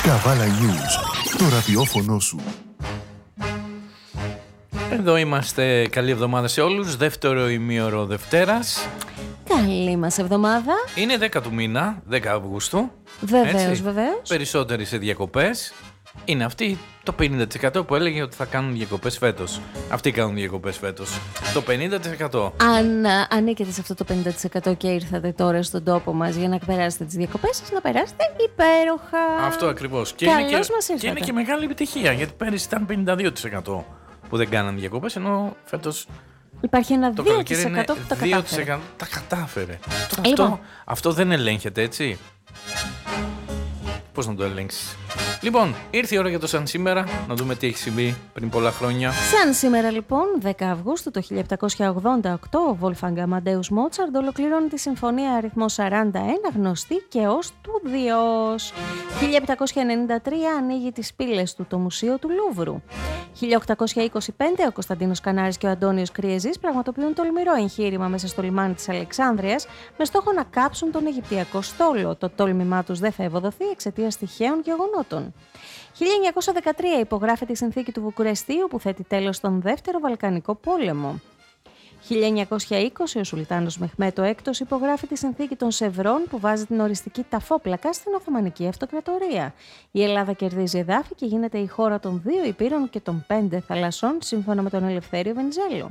Καβάλα News, το ραδιόφωνο σου. Εδώ είμαστε. Καλή εβδομάδα σε όλους. Δεύτερο ημίωρο Δευτέρας. Καλή μας εβδομάδα. Είναι 10 του μήνα, 10 Αυγούστου. Βεβαίως, βεβαίως. Περισσότεροι σε διακοπές. Είναι αυτοί το 50% που έλεγε ότι θα κάνουν διακοπές φέτος. Αυτοί κάνουν διακοπές φέτος. Το 50%. Αν ανήκετε σε αυτό το 50% και ήρθατε τώρα στον τόπο μας για να περάσετε τις διακοπές σας, να περάσετε υπέροχα. Αυτό ακριβώς. Καλώς μας ήρθατε. Και είναι και μεγάλη επιτυχία, γιατί πέρυσι ήταν 52% που δεν κάναν διακοπές, ενώ φέτος υπάρχει ένα το 2% που τα κατάφερε. Τα κατάφερε. Λοιπόν. Αυτό δεν ελέγχεται, έτσι. Πώς να το ελέγξεις? Λοιπόν, ήρθε η ώρα για το σαν σήμερα, να δούμε τι έχει συμβεί πριν πολλά χρόνια. Σαν σήμερα λοιπόν, 10 Αυγούστου το 1788, ο Wolfgang Amadeus Mozart ολοκληρώνει τη συμφωνία αριθμό 41, γνωστή και ως του Διός. 1793 ανοίγει τις πύλες του το Μουσείο του Λούβρου. 1825 ο Κωνσταντίνος Κανάρης και ο Αντώνιος Κριεζής πραγματοποιούν τολμηρό εγχείρημα μέσα στο λιμάνι της Αλεξάνδρειας με στόχο να κάψουν τον Αιγυπτιακό στόλο. Το τόλμημά τους δεν θα ευοδοθεί εξαιτίας τυχαίων γεγονότων. 1913 υπογράφεται η συνθήκη του Βουκουρεστίου που θέτει τέλος στον Δεύτερο Βαλκανικό Πόλεμο. 1920 ο Σουλτάνος Μεχμέτ VI υπογράφει τη συνθήκη των Σευρών που βάζει την οριστική ταφόπλακα στην Οθωμανική Αυτοκρατορία. Η Ελλάδα κερδίζει εδάφη και γίνεται η χώρα των 2 υπήρων και των 5 θαλασσών σύμφωνα με τον Ελευθέριο Βενιζέλο.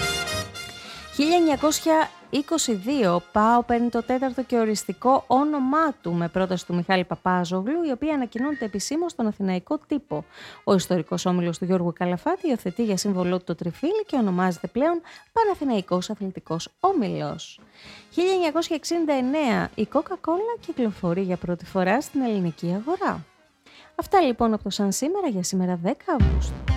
1922 ο ΠΑΟ παίρνει το 4ο και οριστικό όνομά του με πρόταση του Μιχάλη Παπάζογλου, η οποία ανακοινώνεται επισήμως στον Αθηναϊκό τύπο. Ο ιστορικός όμιλος του Γιώργου Καλαφάτη υιοθετεί για σύμβολό του το τριφύλι και ονομάζεται πλέον Παναθηναϊκός Αθλητικός Όμιλος. 1969 η Coca-Cola κυκλοφορεί για πρώτη φορά στην ελληνική αγορά. Αυτά λοιπόν από το σαν σήμερα για σήμερα 10 Αυγούστου.